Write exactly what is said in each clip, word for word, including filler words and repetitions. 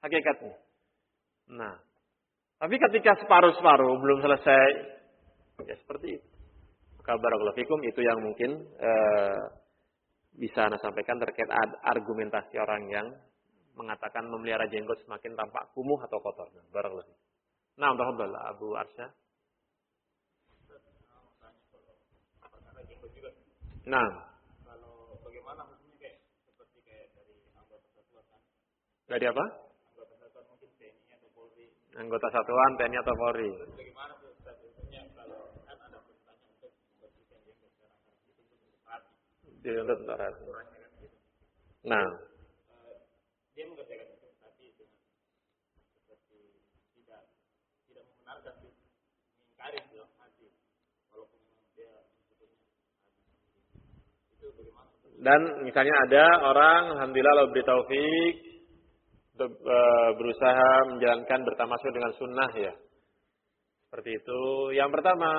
hakikatnya. Nah, tapi ketika separuh-separuh belum selesai, ya seperti itu. Maka barakallahu fikum, itu yang mungkin eh, bisa Anda sampaikan terkait argumentasi orang yang mengatakan memelihara jenggot semakin tampak kumuh atau kotor. Nah, barakallahu fikum. Nah, alhamdulillah Abu Arsya. Nah, kalau bagaimana hukumnya kayak seperti kayak dari anggota satuan kan? Dari apa? Anggota satuan mungkin T N I atau Polri. Anggota satuan T N I atau Polri. Terus bagaimana tuh hukumnya kalau kan ada perintahnya untuk membersihkan jenggot sekarang harus dituntut untuk rapi. Dituntut untuk rapi. Nah, uh, dia mengerjakan itu tapi dengan seperti tidak tidak membenarkan sih, mengingkari dalam hati walaupun memang dia sebetulnya itu bagaimana? Dan misalnya ada orang, alhamdulillah Allah beri taufik untuk e, berusaha menjalankan bertamasuk dengan sunnah ya. Seperti itu. Yang pertama,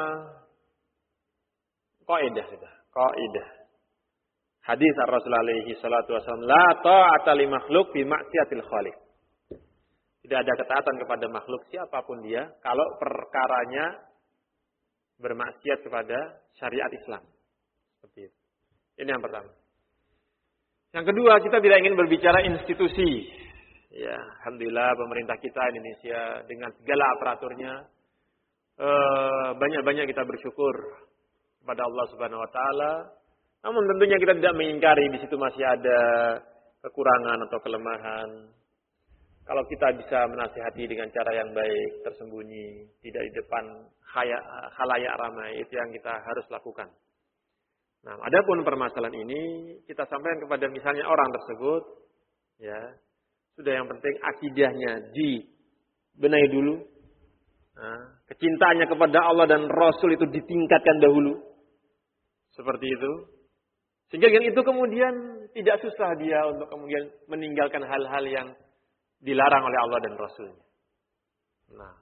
kaidah sudah, kaidah. Hadis Rasulullah alaihi salatu wasallam, la ta'ata li makhluk bi maksiatil khaliq. Tidak ada ketaatan kepada makhluk siapapun dia kalau perkaranya bermaksiat kepada syariat Islam. Seperti itu. Ini yang pertama. Yang kedua, kita tidak ingin berbicara institusi. Ya, alhamdulillah pemerintah kita Indonesia dengan segala aparaturnya eh, banyak-banyak kita bersyukur kepada Allah Subhanahu wa taala. Namun tentunya kita tidak mengingkari di situ masih ada kekurangan atau kelemahan. Kalau kita bisa menasihati dengan cara yang baik, tersembunyi, tidak di depan khalayak ramai, itu yang kita harus lakukan. Nah, adapun permasalahan ini kita sampaikan kepada misalnya orang tersebut, ya sudah yang penting akidahnya dibenahi dulu, nah, kecintaannya kepada Allah dan Rasul itu ditingkatkan dahulu, seperti itu, sehingga dengan itu kemudian tidak susah dia untuk kemudian meninggalkan hal-hal yang dilarang oleh Allah dan Rasulnya. Nah,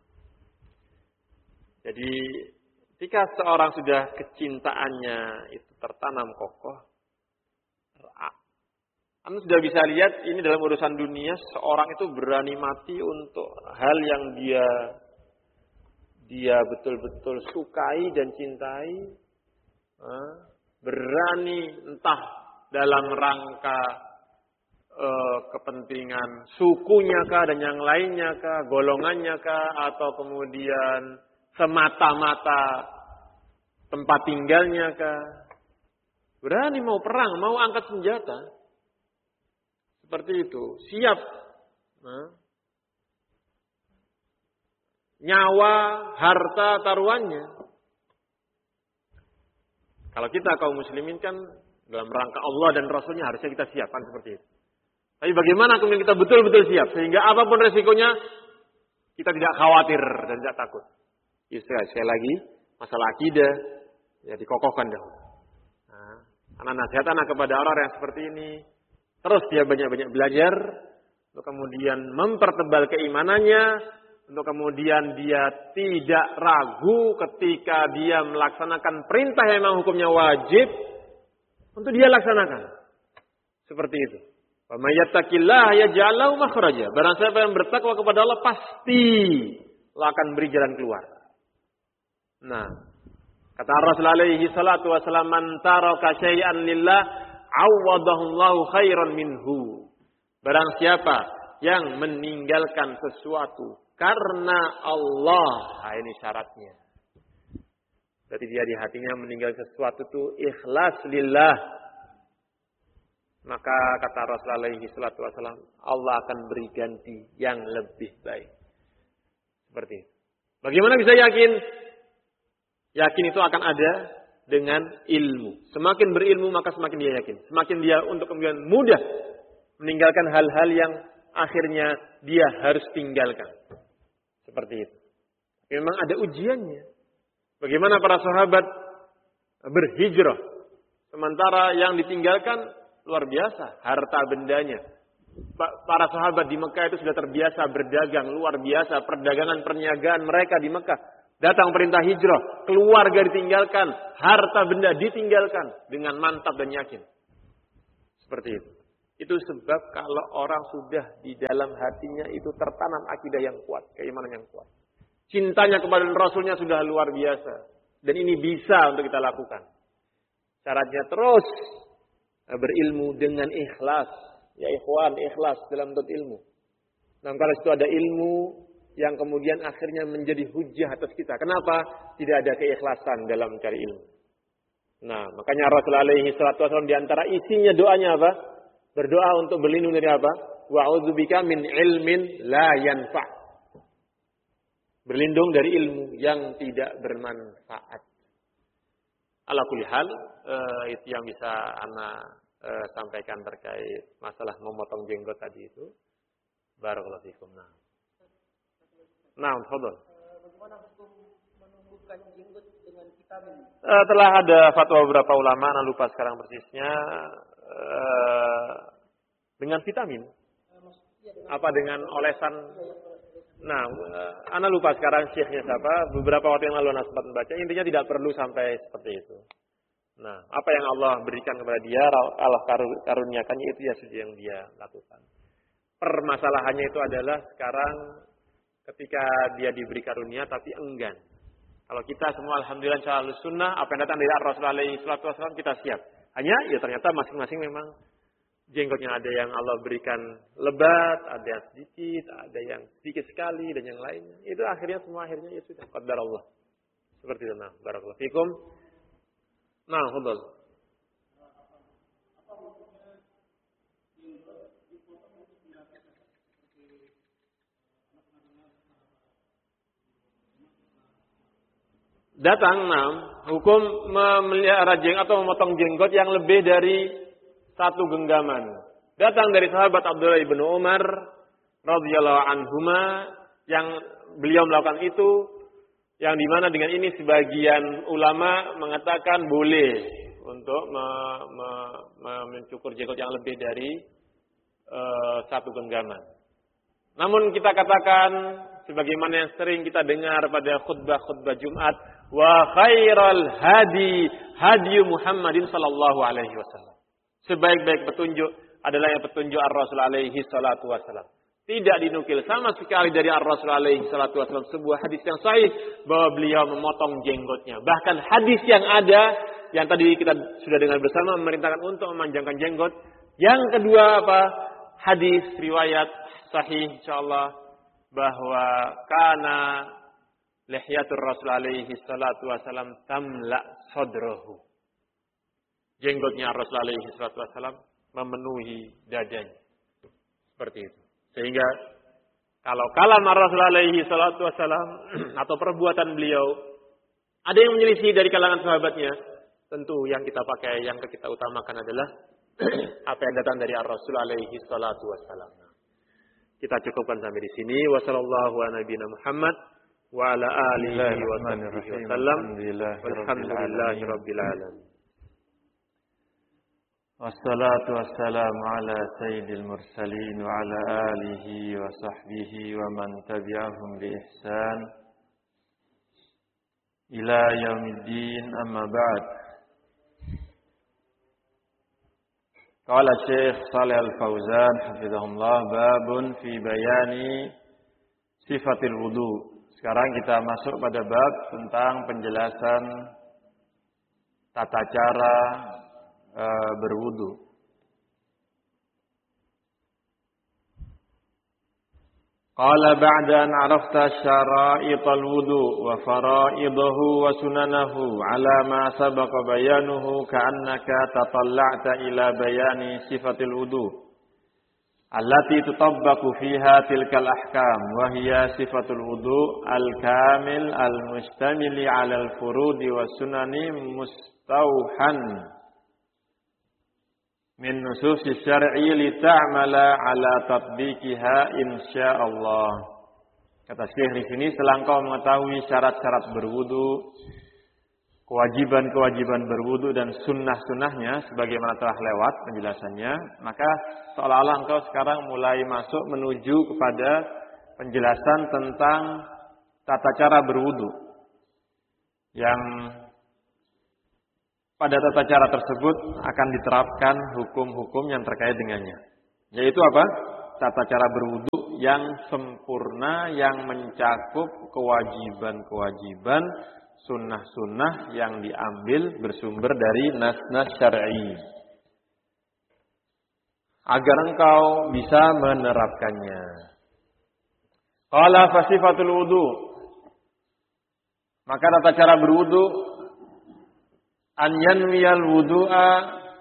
jadi jika seorang sudah kecintaannya itu tertanam kokoh, Anda sudah bisa lihat ini dalam urusan dunia, seorang itu berani mati untuk hal yang dia dia betul-betul sukai dan cintai, berani entah dalam rangka eh, kepentingan sukunya kah dan yang lainnya kah, golongannya kah, atau kemudian semata-mata tempat tinggalnya kah. Berani mau perang, mau angkat senjata. Seperti itu. Siap. Nah. Nyawa, harta, taruhannya. Kalau kita kaum muslimin kan dalam rangka Allah dan Rasulnya harusnya kita siapkan seperti itu. Tapi bagaimana kemudian kita betul-betul siap. Sehingga apapun resikonya kita tidak khawatir dan tidak takut. Istilah sekali lagi masalah akidah ya dikokohkan dahulu. Nah, anak nasihat anak kepada orang yang seperti ini, terus dia banyak-banyak belajar untuk kemudian mempertebal keimanannya, untuk kemudian dia tidak ragu ketika dia melaksanakan perintah yang memang hukumnya wajib untuk dia laksanakan. Seperti itu. Wa may yattaqillaha yaj'al lahu makhraja. Barang siapa yang bertakwa kepada Allah pasti Allah akan beri jalan keluar. Nah, kata Rasulullah alaihi salatu wasallam, man taraka syai'an lillah awadahu Allahu khairan minhu. Barang siapa yang meninggalkan sesuatu karena Allah, nah ini syaratnya. Berarti dia di hatinya meninggalkan sesuatu itu ikhlas lillah. Maka kata Rasulullah alaihi salatu wasallam, Allah akan beri ganti yang lebih baik. Seperti itu. Bagaimana bisa yakin? Yakin itu akan ada dengan ilmu. Semakin berilmu maka semakin dia yakin. Semakin dia untuk kemudian mudah meninggalkan hal-hal yang akhirnya dia harus tinggalkan. Seperti itu. Memang ada ujiannya. Bagaimana para sahabat berhijrah. Sementara yang ditinggalkan luar biasa. Harta bendanya. Para sahabat di Mekah itu sudah terbiasa berdagang. Luar biasa. Perdagangan perniagaan mereka di Mekah. Datang perintah hijrah, keluarga ditinggalkan, harta benda ditinggalkan dengan mantap dan yakin. Seperti itu. Itu sebab kalau orang sudah di dalam hatinya itu tertanam akidah yang kuat, keimanan yang kuat. Cintanya kepada Rasulnya sudah luar biasa. Dan ini bisa untuk kita lakukan. Syaratnya terus berilmu dengan ikhlas. Ya ikhwan, ikhlas dalam menuntut ilmu. Nah, kalau itu ada ilmu yang kemudian akhirnya menjadi hujah atas kita. Kenapa? Tidak ada keikhlasan dalam mencari ilmu. Nah, makanya Rasulullah alaihi salatu wasallam di antara isinya doanya apa? Berdoa untuk berlindung dari apa? Wa'udzubika min ilmin la yanfa'. Berlindung dari ilmu yang tidak bermanfaat. Ala kulli hal, uh, itu yang bisa ana uh, sampaikan terkait masalah memotong jenggot tadi itu. Barakallahu fikum. Nah. Nah, tafadhol. Bagaimana hukum menumbuhkan jenggot dengan vitamin? Uh, telah ada fatwa beberapa ulama, ana lupa sekarang persisnya, uh, dengan vitamin. Apa dengan olesan? Nah, uh, ana lupa sekarang syekhnya siapa. Beberapa waktu yang lalu ana sempat membaca. Intinya tidak perlu sampai seperti itu. Nah, apa yang Allah berikan kepada dia, Allah karuniakannya itu ya sudah yang dia lakukan. Permasalahannya itu adalah sekarang ketika dia diberi karunia tapi enggan. Kalau kita semua alhamdulillah insyaallah sunnah, apa yang datang dari Rasulullah alaihi wasallam kita siap. Hanya ya ternyata masing-masing memang jenggotnya ada yang Allah berikan lebat, ada yang sedikit, ada yang sedikit sekali dan yang lainnya. Itu akhirnya semua akhirnya ya sudah qadar Allah. Seperti itu. Nah, barakallahu fikum. Nah, fadhal. Datang enam hukum memelihara jenggot atau memotong jenggot yang lebih dari satu genggaman. Datang dari sahabat Abdullah bin Umar radhiyallahu anhuma yang beliau melakukan itu, yang dimana dengan ini sebagian ulama mengatakan boleh untuk me, me, me, mencukur jenggot yang lebih dari uh, satu genggaman. Namun kita katakan sebagaimana yang sering kita dengar pada khutbah-khutbah Jumat, wa khairal hadi hadi Muhammadin sallallahu alaihi wasallam. Sebaik-baik petunjuk adalah yang petunjuk Ar-Rasul alaihi salatu wasallam. Tidak dinukil sama sekali dari Ar-Rasul alaihi salatu wasallam sebuah hadis yang sahih bahwa beliau memotong jenggotnya. Bahkan hadis yang ada yang tadi kita sudah dengar bersama memerintahkan untuk memanjangkan jenggot. Yang kedua apa? Hadis riwayat sahih insyaallah bahwa kana lihyatur Rasul alaihi salatu wasallam tamla sadrahu. Jenggotnya Rasul alaihi salatu wasallam memenuhi dadanya. Seperti itu. Sehingga kalau kalam Rasul alaihi salatu wasallam atau perbuatan beliau ada yang menyelisih dari kalangan sahabatnya, tentu yang kita pakai, yang kita utamakan adalah apa yang datang dari Rasul alaihi salatu wasallam. Kita cukupkan sampai di sini. Wassallallahu ala nabiyina Muhammad wa ala alihi wa sahbihi wasallam. Walhamdulillahi rabbil alamin. Wassalatu wassalamu ala sayyidil mursalin wa ala alihi wa sahbihi wa man tabi'ahum bi ihsan ila yaumiddin, amma ba'd. Qala Syekh Shalih Al-Fauzan hafizahullah, babun fi bayani sifatil wudu. Sekarang kita masuk pada bab tentang penjelasan tata cara e, berwudu. Qala ba'da an arafta syara'ital wudu wa fara'idahu wa sunanahu ala ma sabaqa bayanuhu ka'annaka tatalla'ta ila bayani sifatil wudu allati tutabbaqu fiha tilkal ahkam wa hiya sifatul wudu al-kamil al-mustamili ala al-furudi wa sunani mustauhan min nususis syar'i li ta'mala ala tatbiqiha insyaallah. Kata Syekh di sini, setelah engkau mengetahui syarat-syarat berwudu, kewajiban-kewajiban berwudu dan sunnah-sunnahnya sebagaimana telah lewat penjelasannya, maka seolah-olah engkau sekarang mulai masuk menuju kepada penjelasan tentang tata cara berwudu yang pada tata cara tersebut akan diterapkan hukum-hukum yang terkait dengannya. Yaitu apa? Tata cara berwudu yang sempurna, yang mencakup kewajiban-kewajiban, sunnah-sunnah yang diambil bersumber dari nas-nas syar'i. Agar engkau bisa menerapkannya. Qala fasifatul wudu. Maka tata cara berwudu an yanwiyal wudu'a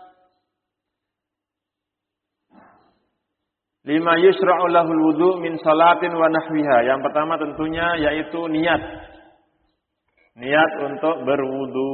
lima yusra'u lahul wudu min salatin wa nahwiha. Yang pertama tentunya yaitu niat. Niat untuk berwudu.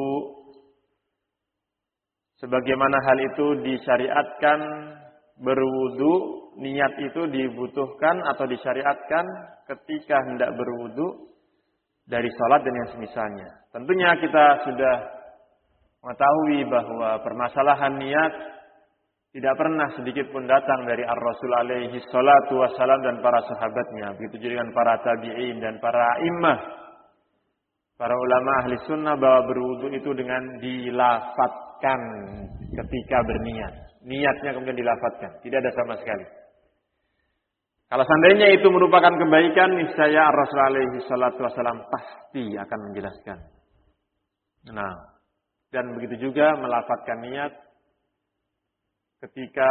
Sebagaimana hal itu disyariatkan berwudu, niat itu dibutuhkan atau disyariatkan ketika hendak berwudu dari salat dan yang semisalnya. Tentunya kita sudah mengetahui bahwa permasalahan niat tidak pernah sedikit pun datang dari Ar-Rasul alaihi salatu wassalam dan para sahabatnya. Begitu juga dengan para tabi'in dan para immah, para ulama ahli sunnah, bahwa berwudu itu dengan dilafatkan ketika berniat. Niatnya kemudian dilafatkan. Tidak ada sama sekali. Kalau seandainya itu merupakan kebaikan, niscaya Ar-Rasul alaihi salatu wassalam pasti akan menjelaskan. Nah, dan begitu juga melafatkan niat ketika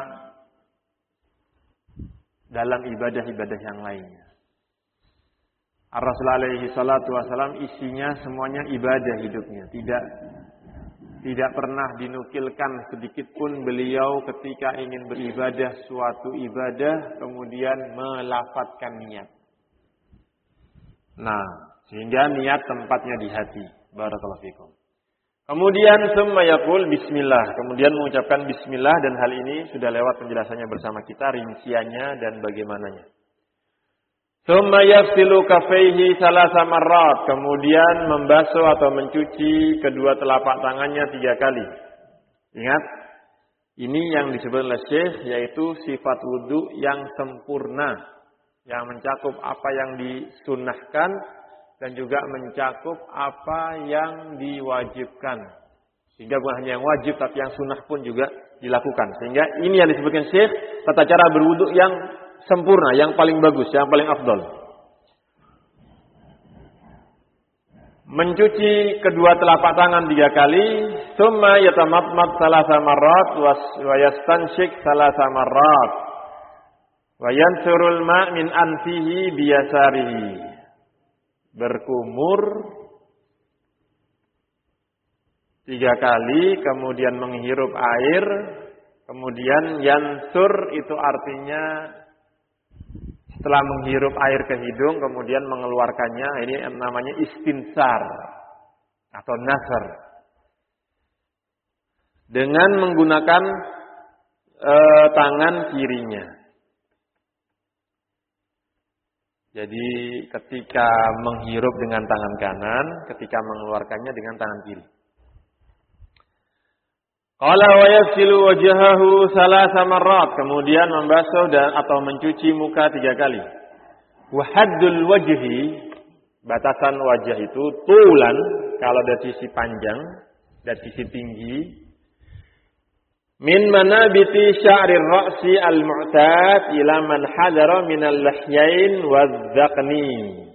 dalam ibadah-ibadah yang lainnya. Ar-Rasul alaihi salatu wassalam isinya semuanya ibadah hidupnya. Tidak tidak pernah dinukilkan sedikit pun beliau ketika ingin beribadah suatu ibadah kemudian melafatkan niat. Nah, sehingga niat tempatnya di hati. Barakallahu fikum. Kemudian summa yaqul bismillah. Kemudian mengucapkan bismillah, dan hal ini sudah lewat penjelasannya bersama kita, rinciannya dan bagaimananya. Summa yafsilu kafaihi salasa marrat. Kemudian membasuh atau mencuci kedua telapak tangannya tiga kali. Ingat, ini yang disebut oleh Syekh yaitu sifat wudu yang sempurna, yang mencakup apa yang disunnahkan dan juga mencakup apa yang diwajibkan. Sehingga bukan hanya yang wajib tapi yang sunnah pun juga dilakukan. Sehingga ini yang disebutkan Syekh tata cara berwudu yang sempurna, yang paling bagus, yang paling afdal. Mencuci kedua telapak tangan tiga kali, summa yatamatmat salasa marrat wa yastanshik salasa marrat wa yansurul ma' min anfihi biyasarihi. Berkumur tiga kali, kemudian menghirup air, kemudian yansur itu artinya setelah menghirup air ke hidung kemudian mengeluarkannya, ini namanya istinsar atau nasar. Dengan menggunakan e, tangan kirinya. Jadi ketika menghirup dengan tangan kanan, ketika mengeluarkannya dengan tangan kiri. Qala wa yaghsilu wajhahu salasa marrat, kemudian membasuh dan atau mencuci muka tiga kali. Wa haddul wajhi, batasan wajah itu tulan kalau dari sisi panjang, dari sisi tinggi. Min manabiti sya'rir ra'si al-mu'tad ila man hadara minal lahyain wadh-dhaqni.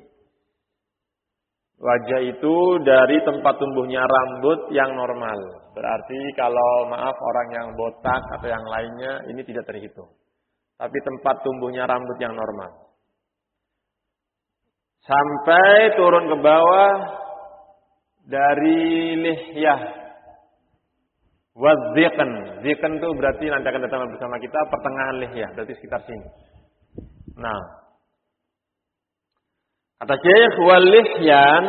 Wajah itu dari tempat tumbuhnya rambut yang normal. Berarti kalau maaf orang yang botak atau yang lainnya ini tidak terhitung. Tapi tempat tumbuhnya rambut yang normal. Sampai turun ke bawah dari lihyah. Wadh-dhiqn. Dhiqn itu berarti nanti akan datang bersama kita pertengahan lihyah. Berarti sekitar sini. Nah. Kata Syekh, wal lihyan,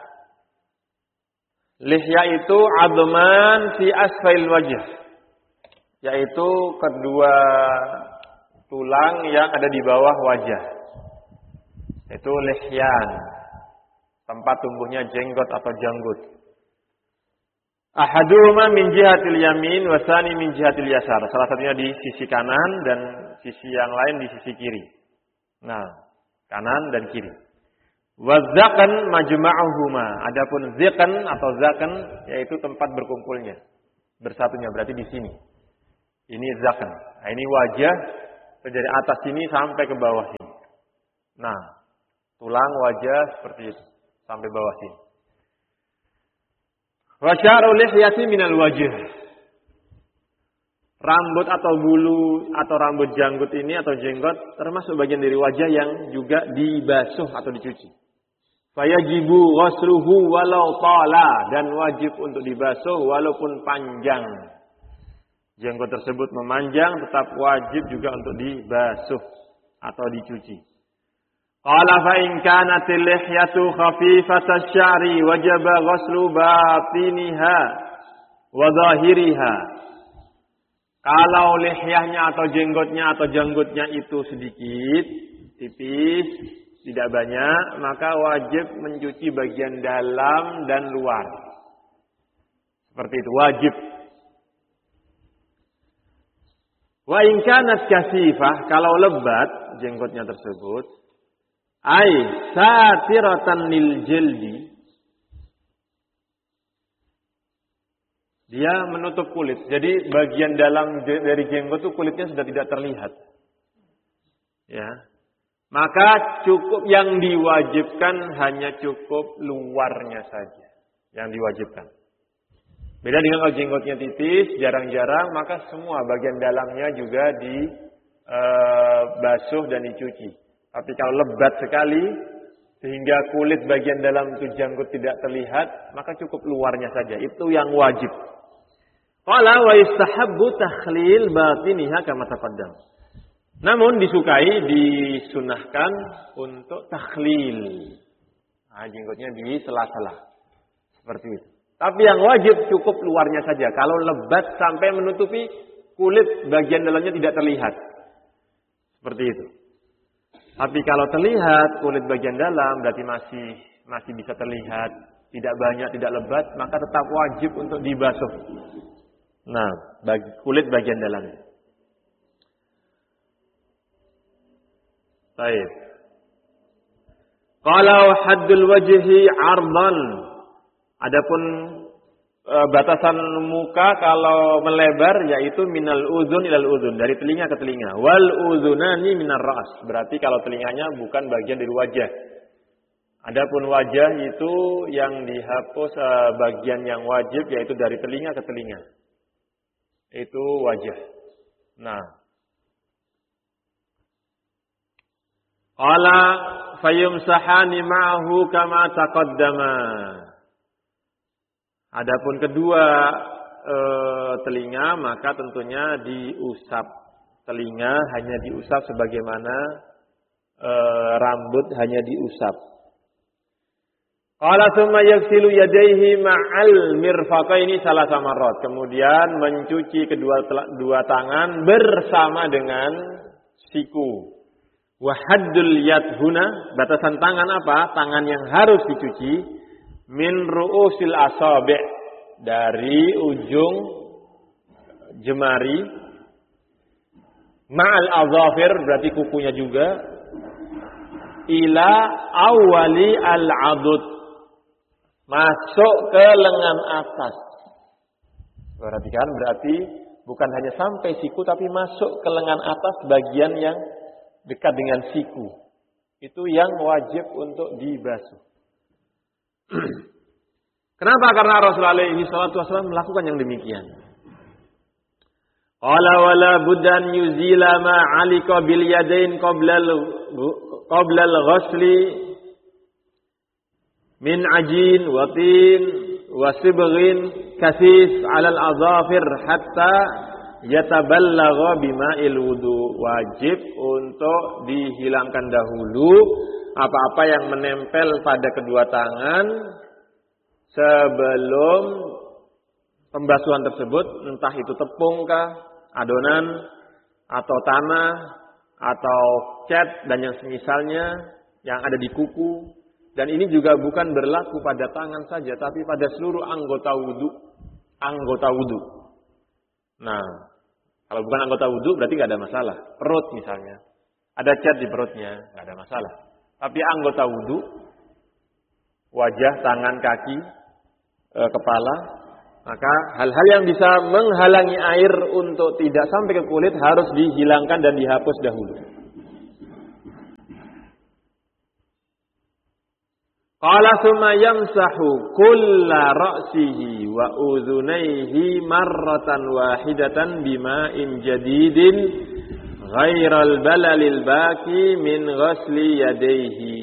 lihya itu adman fi asfail wajh, yaitu kedua tulang yang ada di bawah wajah. Itu lihyan, tempat tumbuhnya jenggot atau janggut. Ahaduhuma min jihatil yamin wa tsani min jihatil yasar. Salah satunya di sisi kanan dan sisi yang lain di sisi kiri. Nah, kanan dan kiri. Wazakan majma'uhuma. Adapun zikan atau zakan yaitu tempat berkumpulnya, bersatunya, berarti di sini. Ini zakan. Nah, ini wajah dari atas sini sampai ke bawah sini. Nah, tulang wajah seperti itu sampai bawah sini. Wa sya'ru lihyati minal wajh. Rambut atau bulu atau rambut janggut ini atau jenggot termasuk bagian dari wajah yang juga dibasuh atau dicuci. Fayajibu ghusluhu walau tala, dan wajib untuk dibasuh walaupun panjang. Jenggot tersebut memanjang tetap wajib juga untuk dibasuh atau dicuci. Qala fa in kanatil lihyatu khafifatasy sya'ri wajaba ghuslu batiniha wa dhahiriha. Kalau lihyahnya atau jenggotnya atau janggutnya itu sedikit, tipis, tidak banyak, maka wajib mencuci bagian dalam dan luar. Seperti itu, wajib. Wa in kanat kasifah, kalau lebat jenggotnya tersebut, ai satiratan lil jildi, dia menutup kulit. Jadi bagian dalam dari jenggot itu kulitnya sudah tidak terlihat. Ya. Maka cukup yang diwajibkan hanya cukup luarnya saja yang diwajibkan. Beda dengan kalau jenggotnya tipis, jarang-jarang, maka semua bagian dalamnya juga dibasuh dan dicuci. Tapi kalau lebat sekali sehingga kulit bagian dalam itu janggut tidak terlihat, maka cukup luarnya saja. Itu yang wajib. Qala wa istahabbu takhlil batiniha kama taqaddam. Namun disukai, disunahkan untuk takhlil. Nah, jenggotnya di sela-sela. Seperti itu. Tapi yang wajib cukup luarnya saja. Kalau lebat sampai menutupi kulit bagian dalamnya tidak terlihat. Seperti itu. Tapi kalau terlihat kulit bagian dalam berarti masih masih bisa terlihat, tidak banyak, tidak lebat, maka tetap wajib untuk dibasuh. Nah, bagi kulit bagian dalamnya. Baik. Kalau haddul wajhi 'ardan. Adapun e, batasan muka kalau melebar yaitu minal uzun ilal uzun, dari telinga ke telinga. Wal uzunani minar ra's. Berarti kalau telinganya bukan bagian dari wajah. Adapun wajah itu yang dihapus e, bagian yang wajib yaitu dari telinga ke telinga. Itu wajah. Nah. Qala fayumsahani ma'ahu kama taqaddama. Adapun kedua e, telinga maka tentunya diusap. Telinga hanya diusap sebagaimana e, rambut hanya diusap. Qala tsumma yaghsilu yadayhi ma'al mirfaqaini salasa marrat. Kemudian mencuci kedua dua tangan bersama dengan siku. Wa haddul yad huna, batasan tangan apa? Tangan yang harus dicuci min ru'usil asabi', dari ujung jemari, ma'al azafir, berarti kukunya juga, ila awali al-adud, masuk ke lengan atas. Perhatikan, berarti bukan hanya sampai siku tapi masuk ke lengan atas bagian yang dekat dengan siku. Itu yang wajib untuk dibasuh. Kenapa? Karena Rasulullah alaihi salatu wasallam melakukan yang demikian. Qala wala buddan yuzila ma 'alika bil yadain qabla qabla al-ghusli min ajin wa tin wa sibghin kasis 'ala al-azafir hatta yataballagha bima'il wudu. Wajib untuk dihilangkan dahulu apa-apa yang menempel pada kedua tangan sebelum pembasuhan tersebut, entah itu tepung kah, adonan, atau tanah, atau cat dan yang semisalnya yang ada di kuku. Dan ini juga bukan berlaku pada tangan saja, tapi pada seluruh anggota wudu. Anggota wudu. Nah, kalau bukan anggota wudu berarti nggak ada masalah. Perut misalnya, ada cat di perutnya, nggak ada masalah. Tapi anggota wudu wajah, tangan, kaki, e, kepala, maka hal-hal yang bisa menghalangi air untuk tidak sampai ke kulit harus dihilangkan dan dihapus dahulu. Qala tsumma yamsahu kulla ra'sihi wa udhunayhi marratan wahidatan bima'in jadidin ghairal balalil baqi min ghasli yadayhi.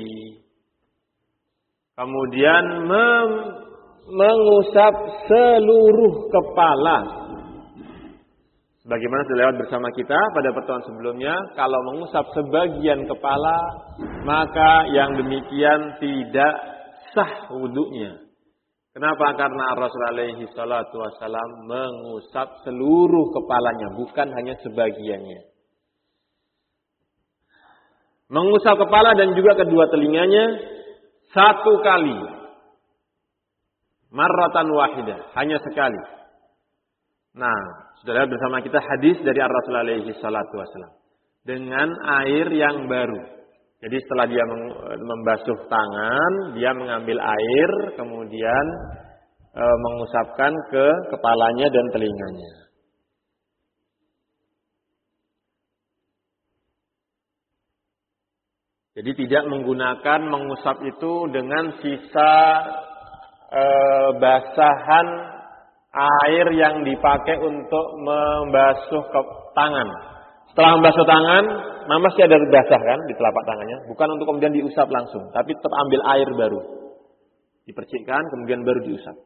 Kemudian mem- mengusap seluruh kepala. Sebagaimana sudah lewat bersama kita pada pertemuan sebelumnya, kalau mengusap sebagian kepala, maka yang demikian tidak sah wudunya. Kenapa? Karena Rasulullah alaihi salatu wasallam mengusap seluruh kepalanya, bukan hanya sebagiannya. Mengusap kepala dan juga kedua telinganya satu kali. Marratan wahidah, hanya sekali. Nah, sudah lihat bersama kita hadis dari Rasulullah alaihi salatu wasallam dengan air yang baru. Jadi setelah dia membasuh tangan, dia mengambil air, kemudian e, mengusapkan ke kepalanya dan telinganya. Jadi tidak menggunakan mengusap itu dengan sisa e, basahan air yang dipakai untuk membasuh ke tangan. Setelah membasuh tangan, masih ada basah kan di telapak tangannya. Bukan untuk kemudian diusap langsung, tapi tetap ambil air baru. Dipercikkan, kemudian baru diusap.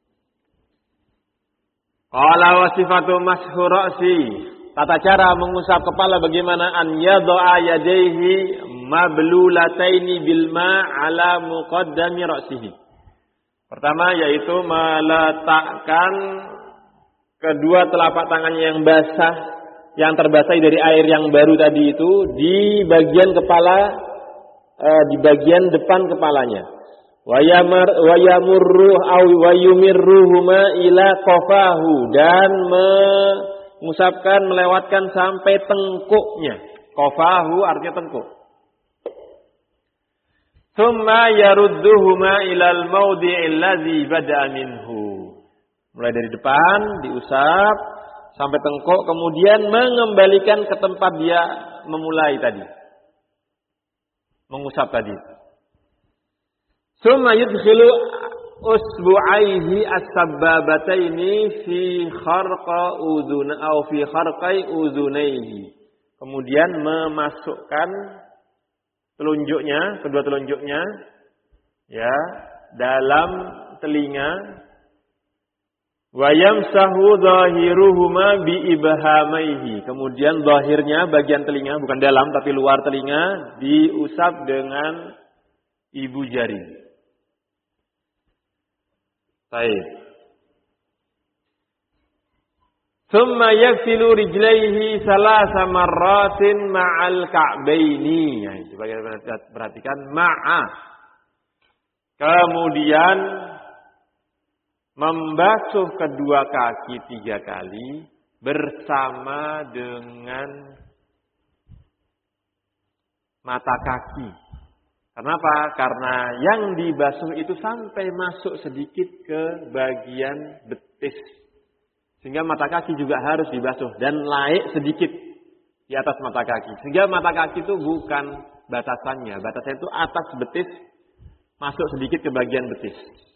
Qala wa sifatu mashu ra'si. Tata cara mengusap kepala bagaimana? An yadha'a yadayhi mablulataini bil ma' ala muqaddami ra'sihi. Pertama yaitu meletakkan kedua telapak tangannya yang basah, yang terbasahi dari air yang baru tadi itu di bagian kepala, eh, di bagian depan kepalanya. Wayamar wayamurru aw wayumirruhuma ila qafahu, dan mengusapkan melewatkan sampai tengkuknya. Qafahu artinya tengkuk. Tsumma yarudduhuma ilal mawdi'il ladzi bada'a minhu. Mulai dari depan diusap sampai tengkuk, kemudian mengembalikan ke tempat dia memulai tadi. Mengusap tadi. Tsumma yudkhilu usbu'aihi as-sabbabataini fi kharqa udhun aw fi kharqai udhunaihi. Kemudian memasukkan telunjuknya, kedua telunjuknya ya, dalam telinga. Wa yamsahu dhahiruhuma bi ibhamaihi. Kemudian zahirnya, bagian telinga, bukan dalam tapi luar telinga, diusap dengan ibu jari. Baik. Tsumma yaghsilu rijlaihi salasa marratin ma'al ka'baini. Ya, coba kita perhatikan ma'a. Kemudian membasuh kedua kaki tiga kali bersama dengan mata kaki. Kenapa? Karena yang dibasuh itu sampai masuk sedikit ke bagian betis. Sehingga mata kaki juga harus dibasuh dan naik sedikit di atas mata kaki. Sehingga mata kaki itu bukan batasannya. Batasannya itu atas betis, masuk sedikit ke bagian betis.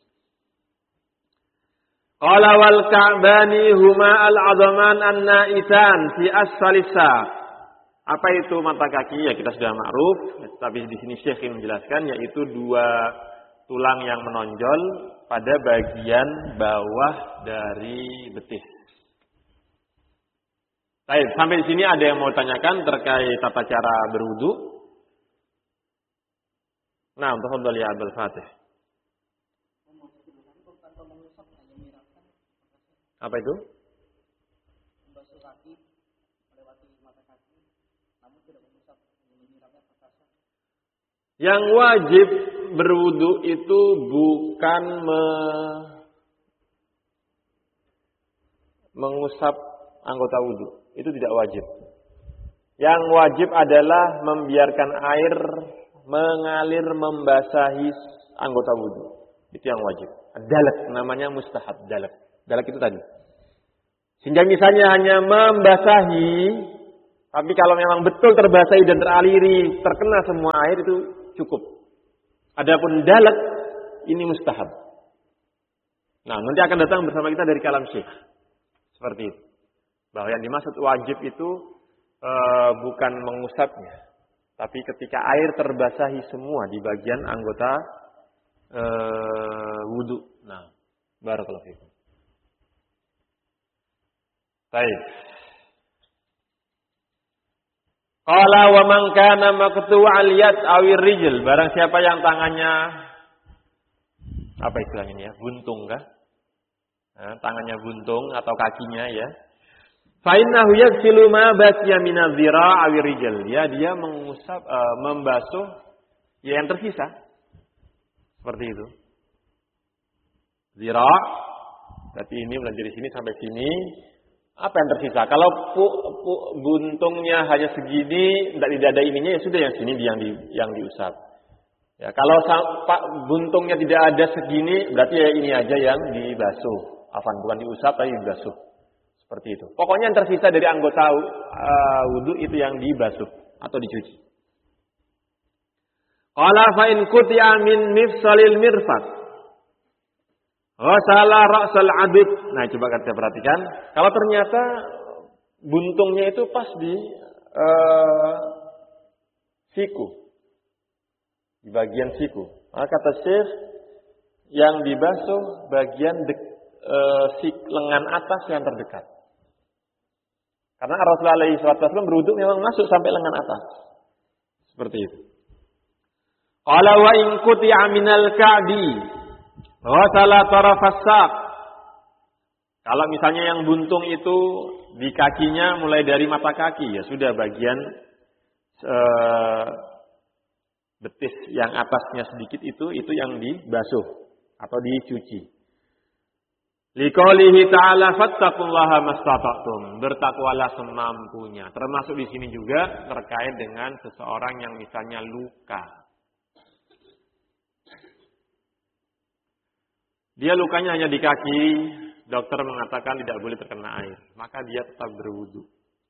Qala wal ka'bani huma al-'adhaman an-na'isan fi asfalis saq. Apa itu mata kaki? Ya kita sudah ma'ruf, tapi di sini Syekh menjelaskan yaitu dua tulang yang menonjol pada bagian bawah dari betis. Baik, sampai di sini ada yang mau tanyakan terkait tata cara berwudu? Nah, tafadhal ya Abdul Fatih. Apa itu? Membasuh kaki, melewati mata kaki, namun tidak mengusap, menyiramnya perkasa. Yang wajib berwudu itu bukan me mengusap anggota wudu. Itu tidak wajib. Yang wajib adalah membiarkan air mengalir membasahi anggota wudu. Itu yang wajib. Dalak namanya mustahab, dalak. Dalak itu tadi. Sehingga misalnya hanya membasahi, tapi kalau memang betul terbasahi dan teraliri, terkena semua air itu cukup. Adapun dalak ini mustahab. Nah, nanti akan datang bersama kita dari kalam Syekh. Seperti itu. Bahwa yang dimaksud wajib itu e, bukan mengusapnya, tapi ketika air terbasahi semua di bagian anggota e, wudu. Nah, barakallahu fikum. Baik. Qala wa man kana maqtu'al yad awir rijl, barang siapa yang tangannya apa istilahnya ini ya, buntung kah? Nah, tangannya buntung atau kakinya ya. Fa innahu yaghsilu ma baqiya min adh-dhira' awir rijl. Ya, dia mengusap uh, membasuh ya yang tersisa. Seperti itu. Dhira' berarti ini mulai dari sini sampai sini. Apa yang tersisa? Kalau pu, pu, buntungnya hanya segini, tidak ada ininya, ya sudah yang sini yang di, yang diusap. Ya, kalau sampai buntungnya tidak ada segini, berarti ya ini aja yang dibasuh. Afan, bukan diusap tapi dibasuh. Seperti itu. Pokoknya yang tersisa dari anggota uh, wudu itu yang dibasuh atau dicuci. Qala fa in quti'a min mifsalil mirfaq ghasala ra'sal 'abid. Nah, coba kita perhatikan. Kalau ternyata buntungnya itu pas di uh, siku. Di bagian siku. Maka kata Syekh yang dibasuh bagian dek, uh, sik, lengan atas yang terdekat. Karena Rasulullah alaihi wasallam berwudu memang masuk sampai lengan atas. Seperti itu. Qala wa in quti'a minal ka'bi ghasala tarafas saq. Kalau misalnya yang buntung itu di kakinya mulai dari mata kaki, ya sudah bagian uh, betis yang atasnya sedikit itu itu yang dibasuh atau dicuci. Liqaulihi ta'ala fattaqullaha mastata'tum. Bertakwalah semampunya. Termasuk di sini juga terkait dengan seseorang yang misalnya luka. Dia lukanya hanya di kaki, dokter mengatakan tidak boleh terkena air, maka dia tetap berwudu.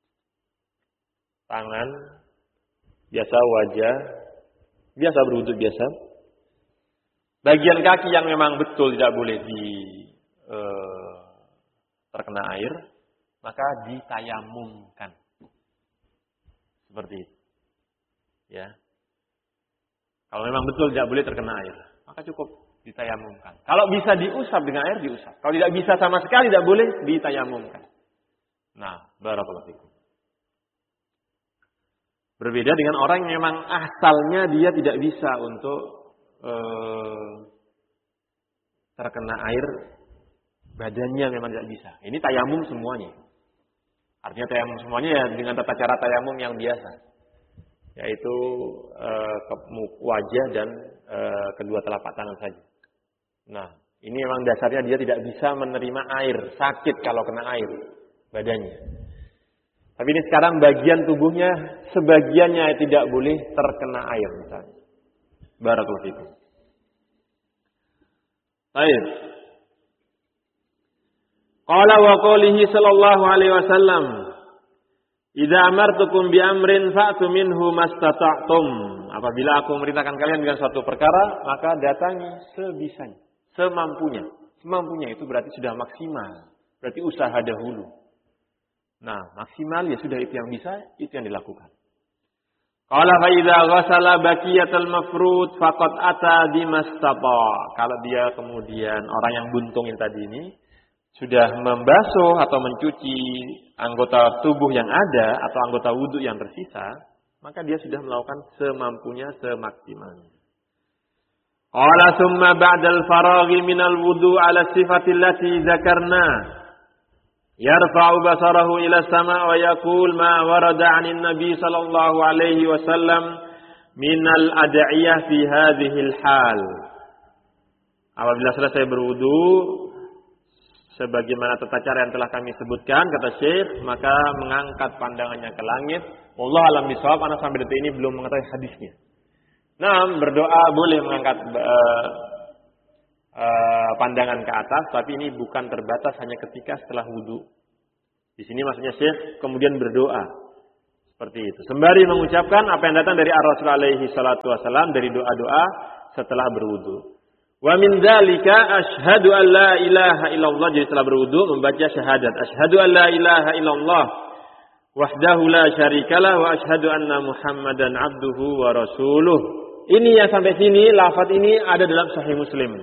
Tangan biasa, wajah biasa berwudu biasa. Bagian kaki yang memang betul tidak boleh di Eh, terkena air, maka ditayamumkan. Seperti itu. Ya. Kalau memang betul tidak boleh terkena air, maka cukup ditayamumkan. Kalau bisa diusap dengan air, diusap. Kalau tidak bisa sama sekali, tidak boleh ditayamumkan. Nah, barakallahu fikum. Berbeda dengan orang yang memang asalnya dia tidak bisa untuk eh, terkena air. Badannya memang tidak bisa. Ini tayamum semuanya. Artinya tayamum semuanya ya dengan tata cara tayamum yang biasa. Yaitu e, wajah dan e, kedua telapak tangan saja. Nah, ini memang dasarnya dia tidak bisa menerima air. Sakit kalau kena air badannya. Tapi ini sekarang bagian tubuhnya sebagiannya tidak boleh terkena air misalnya. Barakallahu fikum. Baik. Qala wa qawlihi sallallahu alaihi wasallam, "Idza amartukum bi amrin fa'tu minhu mastata'tum." Apabila aku memerintahkan kalian dengan suatu perkara, maka datangi sebisanya, semampunya. Semampunya itu berarti sudah maksimal, berarti usaha dahulu. Nah, maksimal ya sudah itu yang bisa, itu yang dilakukan. Qala fa idza ghasala baqiyatal mafrud faqad ata bimastata. Kalau dia kemudian orang yang buntung yang tadi ini sudah membasuh atau mencuci anggota tubuh yang ada atau anggota wudu yang tersisa, maka dia sudah melakukan semampunya, semaksimalnya. Qala summa ba'dal faraghi minal wudu ala sifatil lati dzakarna yarfa'u basarahu ila sama' wa yaqul ma warada 'anil nabi sallallahu alaihi wasallam minal ad'iyah fi hadhil hal. Apabila selesai berwudu, sebagaimana tata cara yang telah kami sebutkan, kata Syekh, maka mengangkat pandangannya ke langit. Wallahu a'lam bishawab, karena sampai detik ini belum mengetahui hadisnya. Nah, berdoa boleh mengangkat uh, uh, pandangan ke atas, tapi ini bukan terbatas hanya ketika setelah wudu. Di sini maksudnya Syekh kemudian berdoa seperti itu. Sembari mengucapkan apa yang datang dari Ar-Rasul alaihi salatu wasallam dari doa-doa setelah berwudu. Wa min dzalika asyhadu an la ilaha illallah, jadi setelah berwudu membaca syahadat asyhadu an la ilaha illallah wahdahu la syarikalah wa asyhadu anna Muhammadan abduhu wa rasuluh. Ini yang sampai sini lafaz ini ada dalam Sahih Muslim.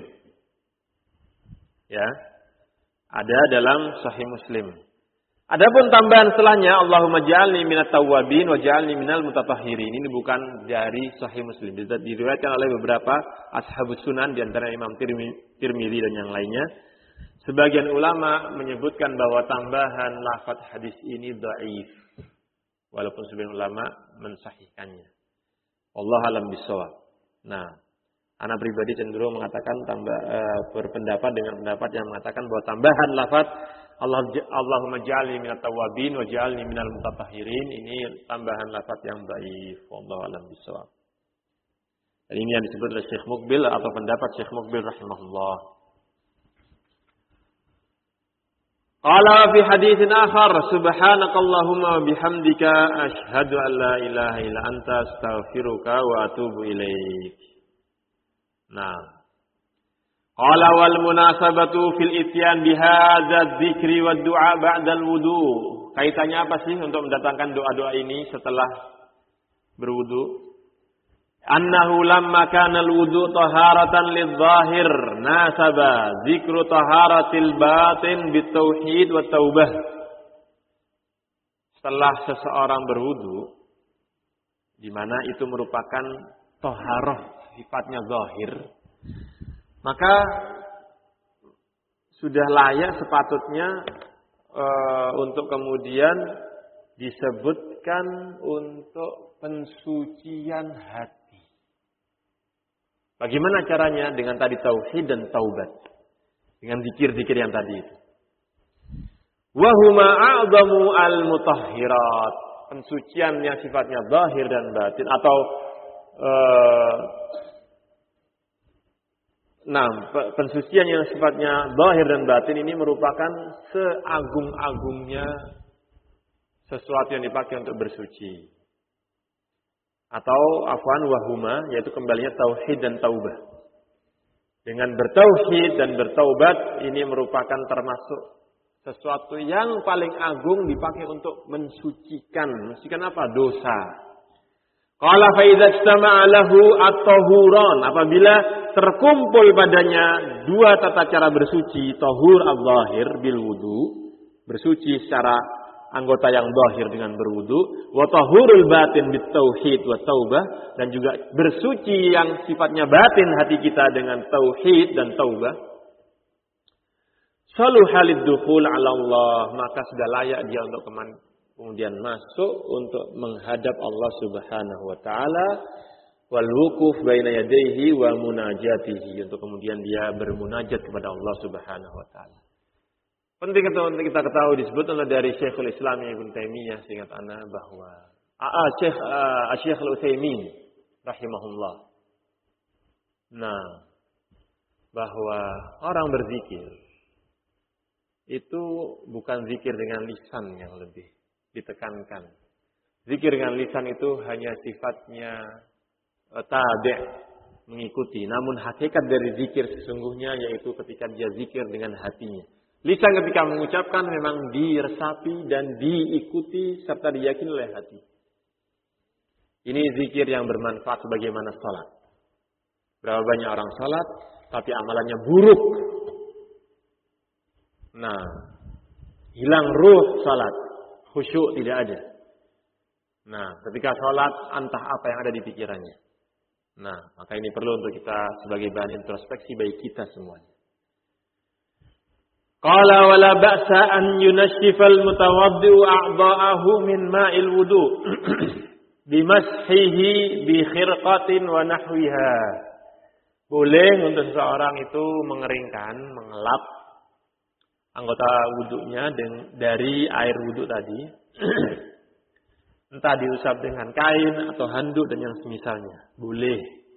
Ya. Ada dalam Sahih Muslim. Adapun tambahan setelahnya Allahumma ja'alni minat tawwabin wa ja'alni minal mutatahhirin. Ini bukan dari Sahih Muslim. Diriwayatkan oleh beberapa ashabus sunan di antara Imam Tirmidzi dan yang lainnya. Sebagian ulama menyebutkan bahwa tambahan lafaz hadis ini dhaif. Walaupun sebagian ulama mensahihkannya. Allah alam bisawab. Nah, anak pribadi cenderung mengatakan tambah uh, berpendapat dengan pendapat yang mengatakan bahwa tambahan lafaz Allah Allahumma ja'alni minat tawwabin wa ja'alni minal mutatahhirin ini tambahan lafaz yang dhaif. Wallahu alam bisawab. Dan ini yang disebut oleh Syekh Muqbil atau pendapat Syekh Muqbil rahimahullah. Qala fi haditsin akhar subhanakallahumma wa bihamdika asyhadu an la ilaha illa anta astaghfiruka wa atubu ilaik. Nah, qala wal munasabatu fil ityan bihadza dzikri wad du'a ba'dal wudu. Kaitannya apa sih untuk mendatangkan doa-doa ini setelah berwudu? Annahu lamma kana al-wudu taharatan lidh-dhahir nasaba dzikru taharatil batin bitauhid wat taubah. Setelah seseorang berwudu di mana itu merupakan taharah sifatnya zahir, maka sudah layak sepatutnya e, untuk kemudian disebutkan untuk pensucian hati. Bagaimana caranya? Dengan tadi tauhid dan taubat. Dengan zikir-zikir yang tadi itu. Wa huma a'zamu al-mutahhirat. Pensucian yang sifatnya zahir dan batin atau e, Nah, pensucian yang sifatnya zahir dan batin ini merupakan seagung-agungnya sesuatu yang dipakai untuk bersuci. Atau afwan wahuma, yaitu kembalinya tauhid dan taubah. Dengan bertauhid dan bertaubat ini merupakan termasuk sesuatu yang paling agung dipakai untuk mensucikan. Mensucikan apa? Dosa. Qala fa idza ijtama'a lahu at-tahuran, apabila terkumpul padanya dua tata cara bersuci, tahur al-zahir bil wudu, bersuci secara anggota yang zahir dengan berwudu, wa tahurul batin bit tauhid wa taubah, dan juga bersuci yang sifatnya batin hati kita dengan tauhid dan taubah. Saluhalid dukhul 'ala Allah, maka sudah layak dia untuk kemudian masuk untuk menghadap Allah Subhanahu wa taala, wal wuquf baina yadayhi wa munajatihi, untuk kemudian dia bermunajat kepada Allah Subhanahu wa taala. Penting untuk kita ketahui disebut oleh dari Syekhul Islam Ibnu Taimiyah, seingat ana bahwa ah Syekh uh, Syekh Al-Utsaimin rahimahullah. Nah, bahwa orang berzikir itu bukan zikir dengan lisan yang lebih ditekankan. Zikir dengan lisan itu hanya sifatnya uh, tabi', mengikuti. Namun hakikat dari zikir sesungguhnya yaitu ketika dia zikir dengan hatinya. Lisan ketika mengucapkan memang diresapi dan diikuti serta diyakini oleh hati. Ini zikir yang bermanfaat sebagaimana salat. Berapa banyak orang salat tapi amalannya buruk. Nah, hilang ruh salat, khusyuk tidak ada. Nah, ketika salat entah apa yang ada di pikirannya. Nah, maka ini perlu untuk kita sebagai bahan introspeksi bagi kita semuanya. Qala wala ba'sa an yunashifal mutawaddi'u a'dha'ahu min ma'il wudu bimashihi bi khirqatin wa nahwiha. Boleh untuk seseorang itu mengeringkan, mengelap anggota wudunya dari air wudu tadi. Entah diusap dengan kain atau handuk dan yang semisalnya. Boleh.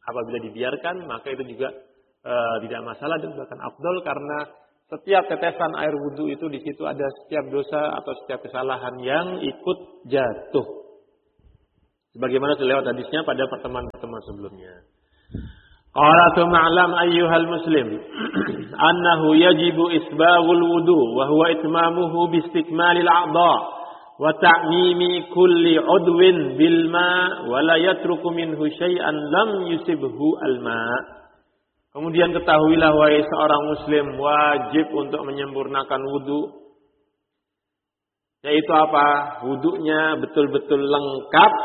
Apabila dibiarkan, maka itu juga e, tidak masalah dan bahkan afdol, karena setiap tetesan air wudu itu di situ ada setiap dosa atau setiap kesalahan yang ikut jatuh. Sebagaimana terlewat hadisnya pada pertemuan-pertemuan sebelumnya. Qala ma'lam ayyuhal muslim annahu yajibu isbaghul wudu wa huwa itmamuhu bi istikmalil a'dha wa ta'mimi kulli 'udwin bil ma' wa la yatruku minhu syai'an lam yusibhu al ma'. Kemudian ketahuilah wahai seorang muslim, wajib untuk menyempurnakan wudu. Yaitu apa? Wudunya betul-betul lengkap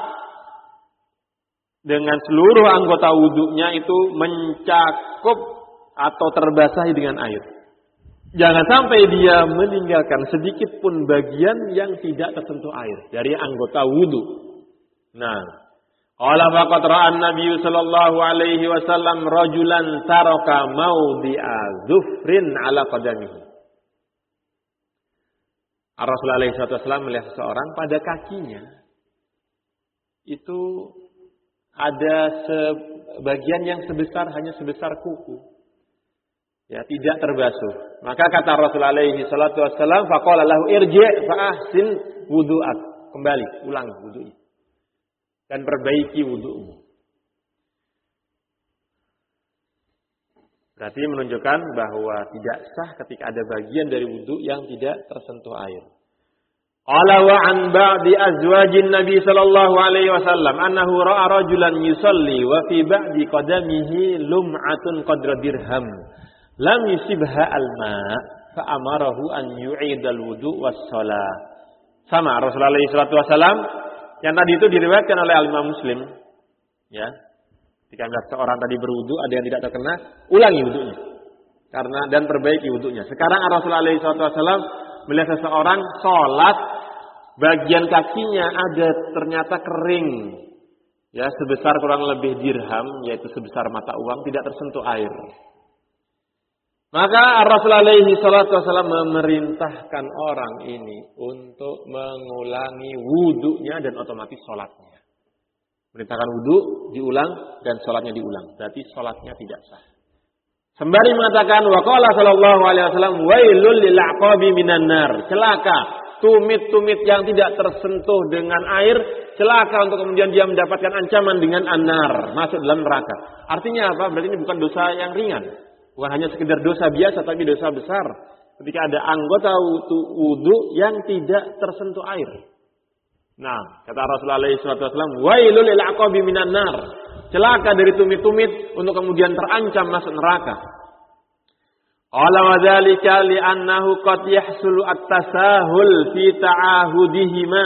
dengan seluruh anggota wudunya itu mencakup atau terbasahi dengan air. Jangan sampai dia meninggalkan sedikit pun bagian yang tidak tersentuh air dari anggota wudu. Nah, qala faqad ra'a an-nabiy sallallahu alaihi wasallam rajulan taraka mawdi'a dhufrin ala qadamihi. Rasulullah alaihi wasallam melihat seseorang pada kakinya itu ada sebagian yang sebesar, hanya sebesar kuku. Ya, tidak terbasuh. Maka kata Rasulullah alaihi salatu wassalam, faqala lahu irji' fa ahsin wudu'ak. Kembali, ulangi wudu'i. Dan perbaiki wudu'mu. Berarti menunjukkan bahwa tidak sah ketika ada bagian dari wudu yang tidak tersentuh air. Qala wa an ba'di azwajin Nabi sallallahu alaihi wasallam annahu ra'a rajulan yusalli wa fi ba'di qadamihi lum'atun qadra dirham lam yusibha al-ma' fa amarahu an yu'idal wudu was shalah. Sama Rasulullah alaihi salatu wasallam yang tadi itu diriwayatkan oleh Imam Muslim, ya. Jika melihat seorang tadi berwudu ada yang tidak terkena, ulangi wudunya. Karena dan perbaiki wudunya. Sekarang Rasulullah alaihi salatu wasallam melihat seseorang salat, bagian kakinya ada ternyata kering, ya, sebesar kurang lebih dirham, yaitu sebesar mata uang, tidak tersentuh air. Maka Rasulullah alaihi salatu wasallam memerintahkan orang ini untuk mengulangi wudunya dan otomatis sholatnya. Perintahkan wudu diulang dan sholatnya diulang. Berarti sholatnya tidak sah. Sembari mengatakan waqala sallallahu alaihi wasallam wailul lil aqabi minan nar. Celaka tumit-tumit yang tidak tersentuh dengan air, celaka untuk kemudian dia mendapatkan ancaman dengan an-nar, masuk dalam neraka. Artinya apa? Berarti ini bukan dosa yang ringan. Bukan hanya sekedar dosa biasa, tapi dosa besar. Ketika ada anggota wudu yang tidak tersentuh air. Nah, kata Rasulullah shallallahu alaihi wasallam, wailul lil aqabi minan nar. Celaka dari tumit-tumit untuk kemudian terancam masuk neraka. Qala wa dzalika li'annahu qad yahsulu at-tasahul fi ta'ahudihima.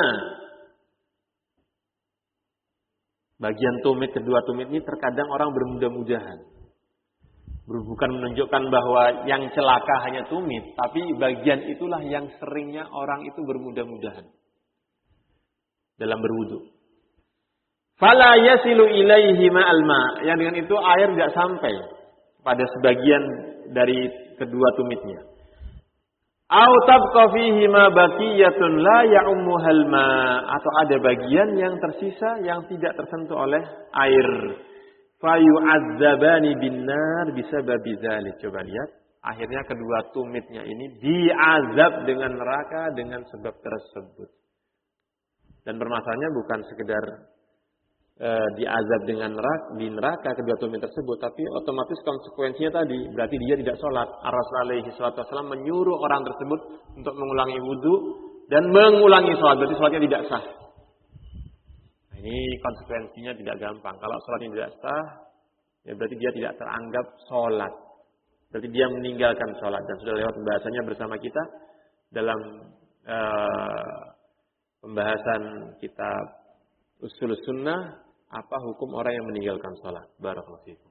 Bagian tumit, kedua tumit ini terkadang orang bermudah-mudahan. Bukan menunjukkan bahwa yang celaka hanya tumit, tapi bagian itulah yang seringnya orang itu bermudah-mudahan dalam berwudu. Fala yasilu ilaihi ma'al ma', yang dengan itu air tidak sampai pada sebagian dari kedua tumitnya. Au tabqa fihi ma baqiyatun la ya'ummuhal ma', atau ada bagian yang tersisa yang tidak tersentuh oleh air. Fayu'adzabani binnar bisababi dzalik. Coba lihat, akhirnya kedua tumitnya ini diazab dengan neraka dengan sebab tersebut. Dan permasalahannya bukan sekedar e, diazab dengan neraka, di neraka kedua tumit tersebut, tapi otomatis konsekuensinya tadi berarti dia tidak sholat. Rasulullah alaihi wasallam menyuruh orang tersebut untuk mengulangi wudu dan mengulangi sholat, berarti sholatnya tidak sah. Nah, ini konsekuensinya tidak gampang. Kalau sholatnya tidak sah, ya berarti dia tidak teranggap sholat. Berarti dia meninggalkan sholat, dan sudah lewat pembahasannya bersama kita dalam e, pembahasan kitab Ushul Sunnah, apa hukum orang yang meninggalkan salat. Barakallahu fiikum.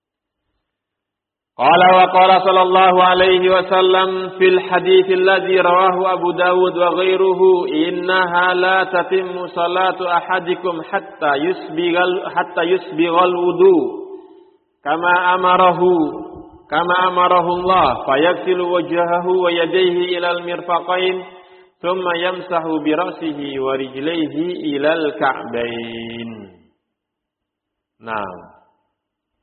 Qala wa qala sallallahu alaihi wasallam fil hadits alladhi rawahu Abu Dawud wa ghairuhu, innaha la tatimmu salatu ahadikum hatta yusbighal hatta yusbighal wudu kama amarahu kama amarahu Allah fayaghsilu wajhahu wa yadayhi ilal mirfaqain thumma yamsahu bi ra'sihi wa rijlaihi ilal ka'bain. Nah,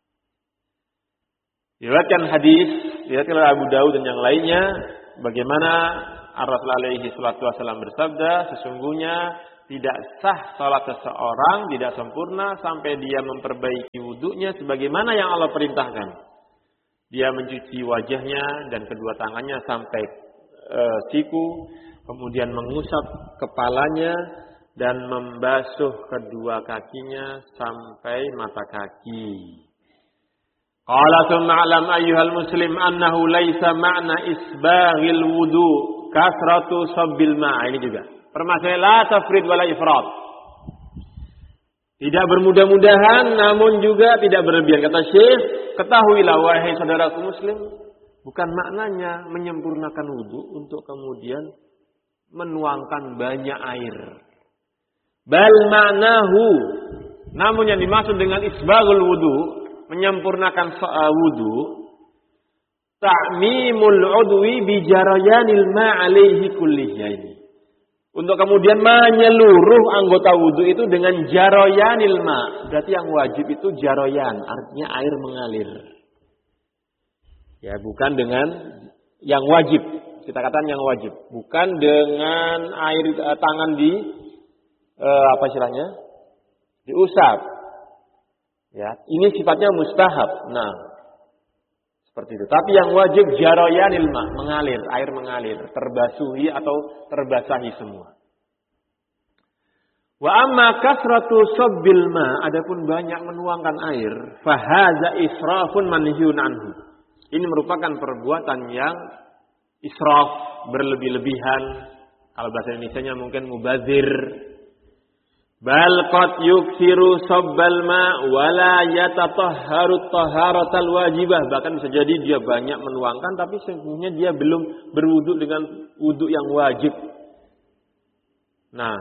Diriwayatkan hadis, diriwayatkan oleh Abu Daud dan yang lainnya, bagaimana Rasul alaihi salatu wasallam bersabda, sesungguhnya tidak sah salat seseorang, tidak sempurna sampai dia memperbaiki wudunya sebagaimana yang Allah perintahkan. Dia mencuci wajahnya dan kedua tangannya sampai e, siku, kemudian mengusap kepalanya dan membasuh kedua kakinya sampai mata kaki. Qala thumma alam ayyuhal muslim annahu laisa ma'na isbaghil wudu kasratu sabbil ma'. Ini juga permasalahan la tafrid wala ifrat. Tidak bermudah-mudahan namun juga tidak berlebihan. Kata Syekh, ketahuilah wahai saudaraku muslim, bukan maknanya menyempurnakan wudu untuk kemudian menuangkan banyak air. Bal ma'nahu, namun yang dimaksud dengan isbaghul wudu, menyempurnakan wudu, ta'mimul udwi bi jarayanil ma' alaihi kullihi. Untuk kemudian menyeluruh anggota wudu itu dengan jarayanil ma'. Berarti yang wajib itu jarayan, artinya air mengalir. Ya, bukan dengan yang wajib. Kita katakan yang wajib, bukan dengan air eh, tangan di eh, apa istilahnya? Diusap. Ya, ini sifatnya mustahab. Nah, seperti itu. Tapi yang wajib jarayanil ma, mengalir, air mengalir, terbasuhi atau terbasahi semua. Wa amma kasratu sabbil ma, adapun banyak menuangkan air, fa hadza israfun manhiyun anhu. Ini merupakan perbuatan yang israf, berlebih-lebihan. Kalau bahasa Indonesianya mungkin mubazir. Bal qad yuksiru sabbal ma wala yatatahharu taharatal wajibah. Bahkan bisa jadi dia banyak menuangkan tapi sesungguhnya dia belum berwudu dengan wudu yang wajib. Nah,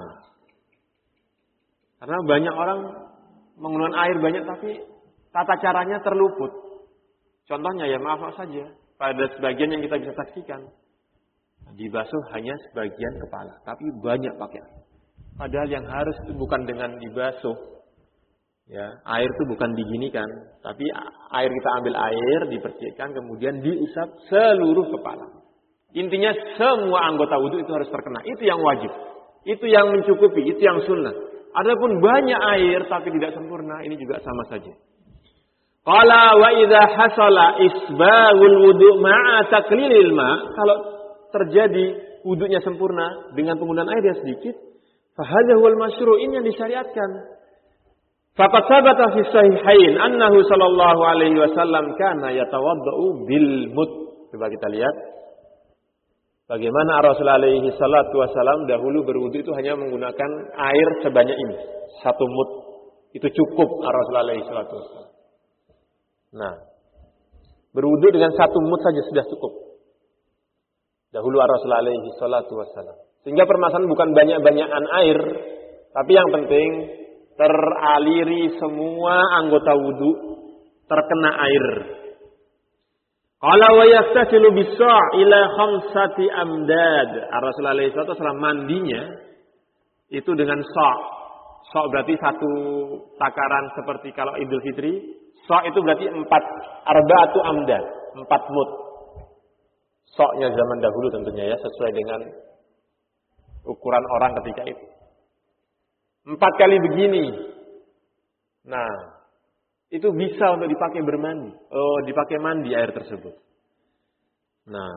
karena banyak orang menggunakan air banyak tapi tata caranya terluput. Contohnya ya maaf saja, pada sebagian yang kita bisa saksikan dibasuh hanya sebagian kepala, tapi banyak pakai air. Padahal yang harus itu bukan dengan dibasuh. Ya, air itu bukan diginikan, tapi air kita ambil air, dipersihkan, kemudian diusap seluruh kepala. Intinya semua anggota wudu itu harus terkena. Itu yang wajib. Itu yang mencukupi, itu yang sunnah. Adapun banyak air tapi tidak sempurna, ini juga sama saja. Qala wa idza hasala isbaghul wudu ma'a taqlilil ma, kalau terjadi wudunya sempurna dengan penggunaan air yang sedikit, fahadha huwal masyru', ini yang disyariatkan. Faqad sabata fi sahihain annahu sallallahu alaihi wasallam kana yatawaddau bil mud. Coba kita lihat bagaimana Rasulullah alaihi salatu wasallam dahulu berwudu itu hanya menggunakan air sebanyak ini, satu mud. Itu cukup Rasulullah alaihi salatu wasallam. Nah, berwudu dengan satu mud saja sudah cukup. Dahulu Rasulullah alaihi salatu wasallam. Sehingga permasalahan bukan banyak-banyakan air, tapi yang penting teraliri semua anggota wudu, terkena air. Qala wa yaktasilu bis-sa' ila khamsati amdad. Rasulullah alaihi wasallam mandinya itu dengan sa'. Sa' berarti satu takaran seperti kalau Idul Fitri. Sa' itu berarti empat arba'atu amdad, empat mud. Sa'-nya zaman dahulu tentunya ya, sesuai dengan ukuran orang ketika itu. Empat kali begini. Nah, itu bisa untuk dipakai bermandi. Oh, dipakai mandi air tersebut. Nah,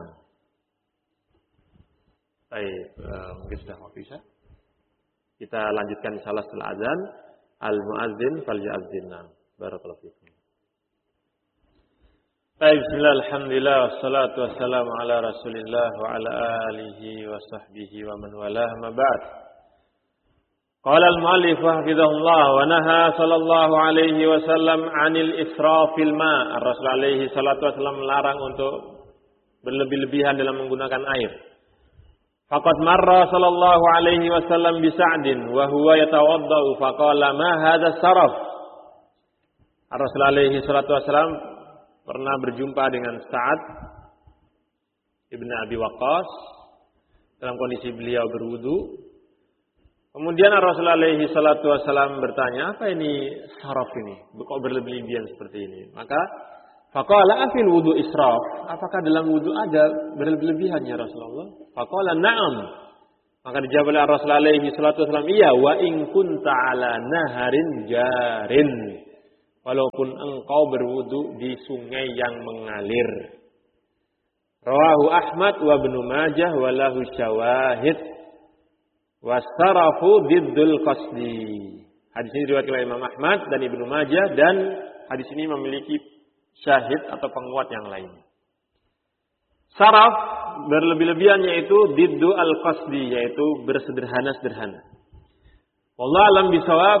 baik, uh, mungkin sudah waktu isya. Kita lanjutkan insyaallah setelah azan. Al-muazzin falyu'azzinna. Barakallahu fikum. Baik, bismillah, alhamdulillah, wassalatu wassalamu ala rasulillah wa ala alihi wa sahbihi wa man walah, ma ba'd. Qala al-mu'allif hafizahullah wa naha sallallahu alaihi wasallam 'anil israfil ma'. Rasul alaihi salatu wasallam melarang untuk berlebih-lebihan dalam menggunakan air. Faqad marra sallallahu alaihi wasallam bi Sa'din wa huwa yatawaddau faqala ma hadha saraf. Rasul alaihi salatu wasallam pernah berjumpa dengan Sa'ad Ibn Abi Waqqas dalam kondisi beliau berwudu. Kemudian Rasulullah alaihi salatu wasallam bertanya, apa ini saraf ini? Kok berlebih-lebihan seperti ini? Maka Faqala afil wudu israf. Apakah dalam wudu ada berlebihan ya Rasulullah? Faqala na'am. Maka dijawab oleh Rasulullah alaihi salatu wasallam, iya, wa in kunta ala naharin jarin. Walaupun engkau berwudu di sungai yang mengalir. Rawahu Ahmad wa Ibnu Majah wa lahu syawahid. Wasarafu diddul qasdi. Hadis ini diriwayatkan oleh Imam Ahmad dan Ibnu Majah, dan hadis ini memiliki syahid atau penguat yang lain. Saraf berlebih-lebihan yaitu diddu al-qasdi, yaitu bersederhana-sederhana. Wallahu alam bisawab.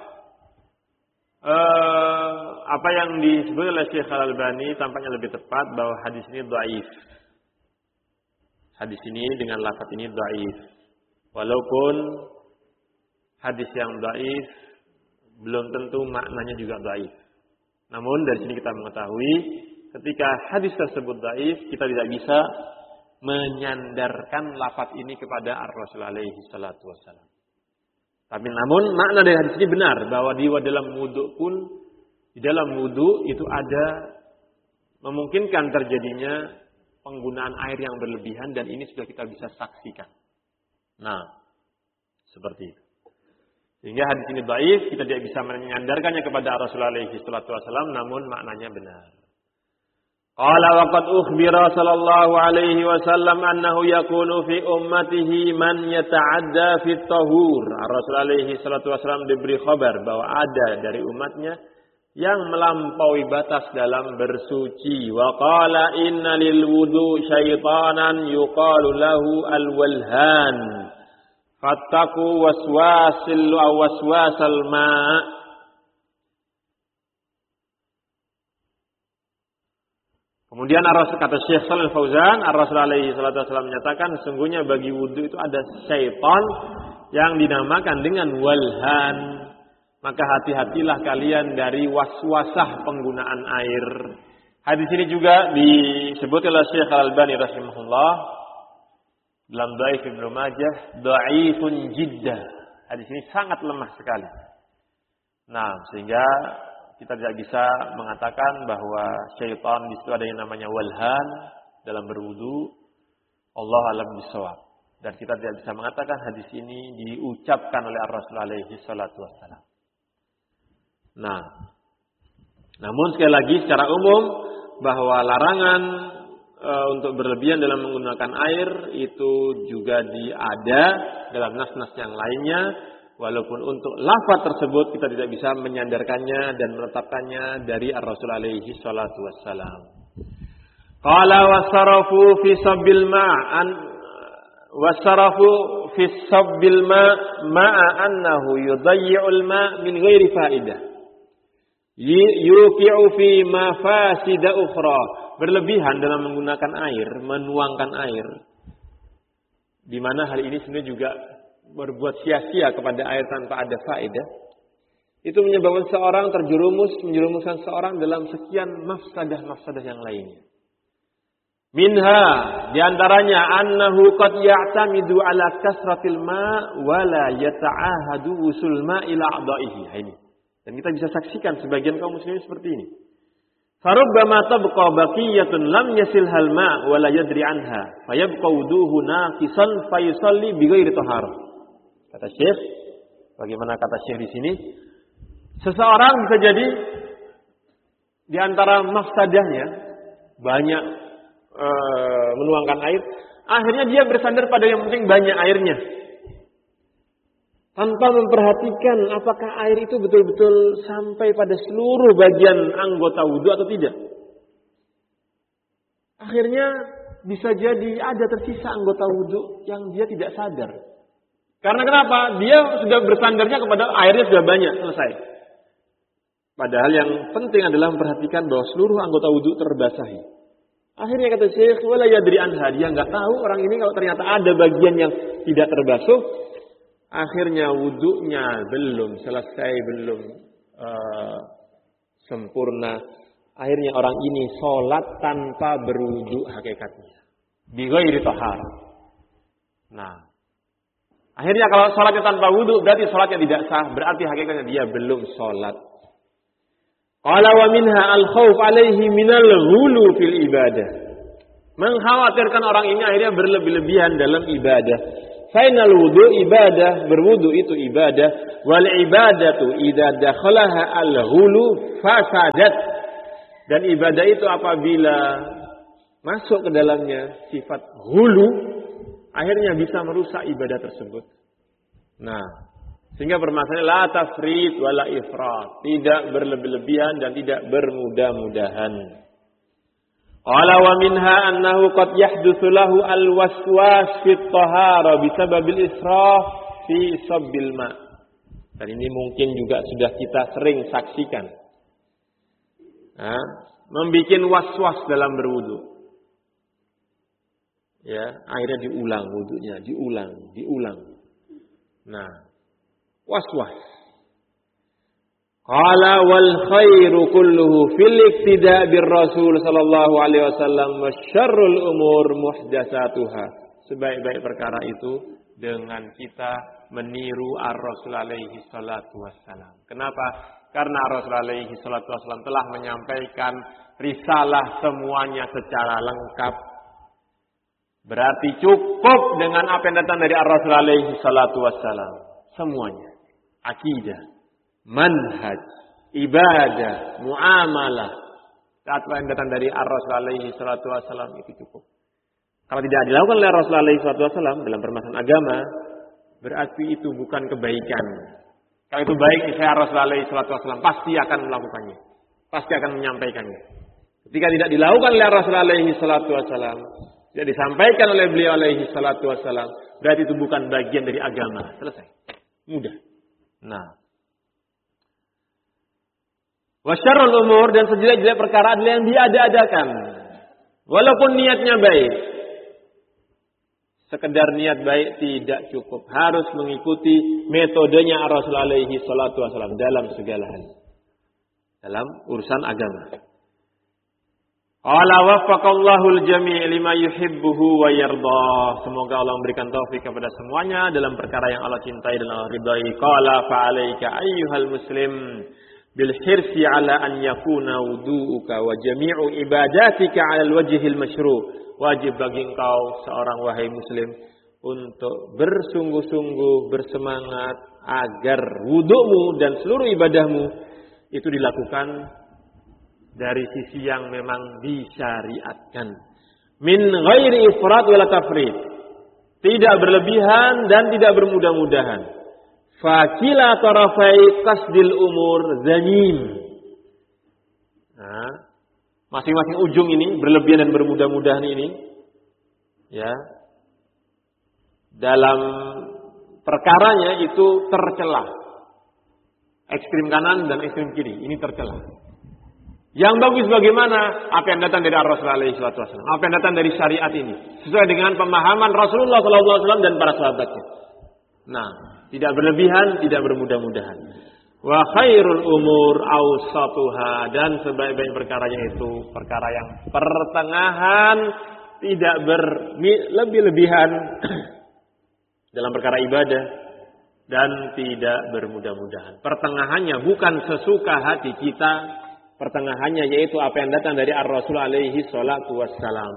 Uh, apa yang disebut oleh Syekh Al-Albani tampaknya lebih tepat bahwa hadis ini dhaif. Hadis ini dengan lafaz ini dhaif. Walaupun hadis yang dhaif belum tentu maknanya juga dhaif. Namun dari sini kita mengetahui ketika hadis tersebut dhaif, kita tidak bisa menyandarkan lafaz ini kepada Ar-Rasul alaihi salatu wassalam. Tapi namun makna dari hadis ini benar, bahwa di dalam wudu pun, di dalam wudu itu ada memungkinkan terjadinya penggunaan air yang berlebihan, dan ini sudah kita bisa saksikan. Nah, seperti itu. Sehingga hadis ini dhaif, kita tidak bisa menyandarkannya kepada Rasulullah alaihi salatu wasallam, namun maknanya benar. Qala wa qad ukhbira sallallahu alaihi wasallam annahu yakunu fi ummatihi man yata'adda fi tahur. Rasulullah alaihi salatu wasallam diberi kabar bahwa ada dari umatnya yang melampaui batas dalam bersuci. Wa qala inna lil wudu syaitanan yuqalu lahu al-walhan. Fattaku waswasil aw waswasal ma'. Kemudian Ar-Rasul, kata Syekh Shalih Fauzan, Ar-Rasul alaihi salatu wasallam menyatakan sesungguhnya bagi wudu itu ada syaitan yang dinamakan dengan walhan. Maka hati-hatilah kalian dari waswasah penggunaan air. Hadis ini juga disebut oleh Syekh Al-Albani rahimahullah dalam Dhaif Ibnu Majah, dhaifun jiddah. Hadis ini sangat lemah sekali. Nah, sehingga kita tidak bisa mengatakan bahwa syaitan di situ ada yang namanya walhan dalam berwudu. Allah alam bisawab. Dan kita tidak bisa mengatakan hadis ini diucapkan oleh Ar-Rasul alaihi salatu wassalam. Nah, namun sekali lagi secara umum bahwa larangan e, untuk berlebihan dalam menggunakan air itu juga ada dalam nas-nas yang lainnya. Walaupun untuk lafaz tersebut kita tidak bisa menyandarkannya dan menetapkannya dari Ar-Rasul alaihi salatu wassalam. Qala wasarafu fi sabbil ma'an wasarafu fi sabbil ma' ma'a annahu yudayyi'ul ma' min ghairi fa'idah. Yuqi'u fi mafasida ukhra. Berlebihan dalam menggunakan air, menuangkan air. Di mana hal ini sebenarnya juga berbuat sia-sia kepada air tanpa ada faedah, itu menyebabkan seorang terjerumus, menjerumuskan seorang dalam sekian mafsadah-mafsadah yang lainnya. Minha, diantaranya annahu qad ya'tamidu ala kasratil ma' wa la yata'ahadu wusul ma' ila a'dha'ihi. Ini. Dan kita bisa saksikan sebagian kaum muslimin seperti ini. Farubbama tabqa baqiyatun lam yasilhal ma' wa la yadri anha, fayabqa wuduhu naqisan fayusalli bighairi taharah. Kata Syekh, bagaimana kata Syekh di sini? Seseorang bisa jadi di antara mafsadahnya banyak e, menuangkan air, akhirnya dia bersandar pada yang penting banyak airnya. Tanpa memperhatikan apakah air itu betul-betul sampai pada seluruh bagian anggota wudu atau tidak. Akhirnya bisa jadi ada tersisa anggota wudu yang dia tidak sadar. Karena kenapa? Dia sudah bersandarnya kepada airnya sudah banyak, selesai. Padahal yang penting adalah memperhatikan bahwa seluruh anggota wudu terbasahi. Akhirnya kata Syekh, wala yadri anha, dia enggak tahu orang ini kalau ternyata ada bagian yang tidak terbasuh, akhirnya wudunya belum selesai, belum uh, sempurna. Akhirnya orang ini sholat tanpa berwudu hakikatnya. Bi ghairi tahar. Nah, akhirnya kalau sholatnya tanpa wudu berarti sholatnya tidak sah. Berarti hakikatnya dia belum sholat. Qala wa minha al-khauf alaihi minal ghulu fil ibadah. Mengkhawatirkan orang ini akhirnya berlebih-lebihan dalam ibadah. Fainal wudu ibadah, berwudu itu ibadah. Wal ibadatu idza dakhalaha al-ghulu fasadat. Dan ibadah itu apabila masuk ke dalamnya sifat ghulu, akhirnya bisa merusak ibadah tersebut. Nah, sehingga permasalahan la tafrid wala ifrat, tidak berlebih-lebihan dan tidak bermudah-mudahan. Qala wa minha annahu qad yahdutsu lahu al-waswas fi at-tahara bisababil israf fi sabbil ma. Dan ini mungkin juga sudah kita sering saksikan. Nah, membikin was-was dalam berwudu. Ya, akhirnya diulang wudunya, diulang, diulang. Nah, was-was. Qala wal khairu kulluhu fil iktida' bir Rasul sallallahu alaihi wasallam wa syarrul umur muhdatsatuha. Sebaik-baik perkara itu dengan kita meniru ar-Rasul alaihi salatu wassalam. Kenapa? Karena Rasul alaihi salatu wassalam telah menyampaikan risalah semuanya secara lengkap. Berarti cukup dengan apa yang datang dari ar-Rasul alaihi salatu wassalam. Semuanya. Akidah, manhaj, ibadah, muamalah. Apa yang datang dari ar-Rasul alaihi salatu wassalam itu cukup. Kalau tidak dilakukan oleh Rasul alaihi salatu wassalam dalam permasalahan agama, berarti itu bukan kebaikan. Kalau itu baik, saya Rasul alaihi salatu wassalam pasti akan melakukannya. Pasti akan menyampaikannya. Ketika tidak dilakukan oleh Rasul alaihi salatu wassalam, tidak disampaikan oleh beliau alaihi salatu wassalam, berarti itu bukan bagian dari agama. Selesai. Mudah. Nah. Wa syarrul umur, dan sejelek-jelek perkara adalah yang diada-adakan. Walaupun niatnya baik. Sekedar niat baik tidak cukup. Harus mengikuti metodenya Rasul alaihi salatu wassalam dalam segala hal. Dalam urusan agama. Qala waffaqallahu al-jami' lima yuhibbuhu wa yardah. Semoga Allah memberikan taufik kepada semuanya dalam perkara yang Allah cintai dan Allah ridai. Qala fa'alaika ayyuhal muslim bil hirsi ala an yakuna wudu'uka wa jami'u ibadatika 'ala al-wajhil masyru'. Wajib bagi engkau seorang wahai muslim untuk bersungguh-sungguh bersemangat agar wudu'mu dan seluruh ibadahmu itu dilakukan dari sisi yang memang disyariatkan. Min ghairi ifrat wala tafrid. Tidak berlebihan dan tidak bermudah-mudahan. Fakila tarafai qasdil umur zanim. Nah, masing-masing ujung ini berlebihan dan bermudah-mudahan ini, ya, dalam perkaranya itu tercela. Ekstrem kanan dan ekstrem kiri ini tercela. Yang bagus bagaimana? Apa yang datang dari Rasul alaihi salatu wasallam, apa yang datang dari syariat ini, sesuai dengan pemahaman Rasulullah sallallahu alaihi wasallam dan para sahabatnya. Nah, tidak berlebihan, tidak bermudah-mudahan. Wa khairul umur awsatuha, dan sebaik-baik perkaranya itu perkara yang pertengahan, tidak berlebih-lebihan dalam perkara ibadah dan tidak bermudah-mudahan. Pertengahannya bukan sesuka hati kita, pertengahannya yaitu apa yang datang dari Ar-Rasul alaihi salatu wassalam.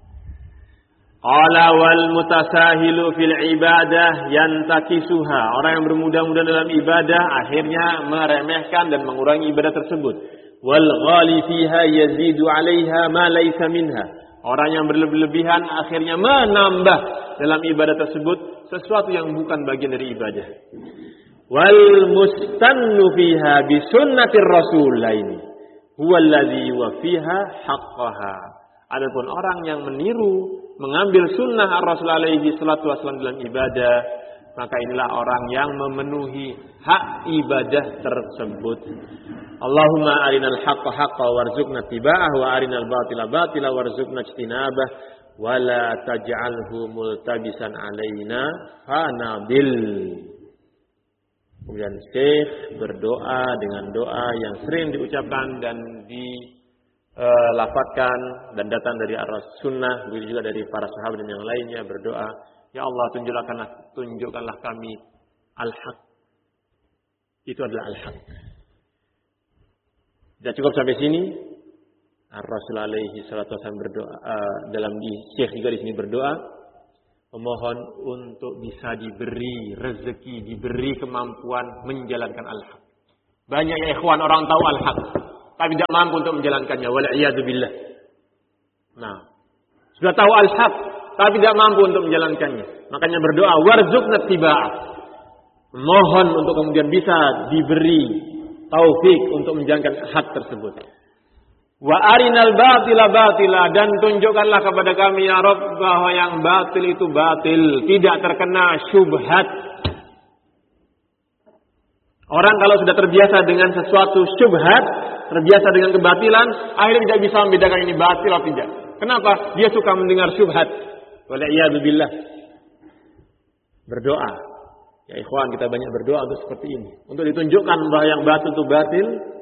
Qala wal mutasahilu fil ibadah yantakisuha. Orang yang bermudah-mudahan dalam ibadah akhirnya meremehkan dan mengurangi ibadah tersebut. Wal ghali fiha yazidu 'alaiha ma laysa minha. Orang yang berlebihan akhirnya menambah dalam ibadah tersebut sesuatu yang bukan bagian dari ibadah. Wal mustannu fiha bi sunnatir rasul laini huwa alladhi yuwaffiha haqqaha. Adapun orang yang meniru, mengambil sunnah Ar-Rasul alaihi salatu wasallam dalam ibadah, maka inilah orang yang memenuhi hak ibadah tersebut. Allahumma arinal haqqa haqqa warzuqna tiba'ah wa arinal batila batila warzuqna ijtinabah wa la taj'alhu multabisan alaina fanabil. Kemudian Syekh berdoa dengan doa yang sering diucapkan dan di Uh, lafadzkan dan datang dari arah sunnah, begitu juga dari para sahabat dan yang lainnya, berdoa, ya Allah tunjukkanlah tunjukkanlah kami al-haq. Itu adalah al-haq. Tidak cukup sampai sini. Rasul alaihi salatu wasallam berdoa uh, dalam di Syekh juga di sini berdoa memohon untuk bisa diberi rezeki, diberi kemampuan menjalankan al-haq. Banyak ya ikhwan orang tahu al-haq tapi tidak mampu untuk menjalankannya. Wal iyadu billah. Nah, sudah tahu al-haq tapi tidak mampu untuk menjalankannya. Makanya berdoa warzuqna tiba'ah. Mohon untuk kemudian bisa diberi taufik untuk menjalankan hak tersebut. Wa arinal batila batila, dan tunjukkanlah kepada kami ya Rabb bahwa yang batil itu batil, tidak terkena syubhat. Orang kalau sudah terbiasa dengan sesuatu syubhat, terbiasa dengan kebatilan, akhirnya tidak bisa membedakan ini batil atau tidak. Kenapa? Dia suka mendengar syubhat. Wal'iyadu billah. Berdoa. Ya ikhwan, kita banyak berdoa untuk seperti ini. Untuk ditunjukkan bahwa yang batil itu batil,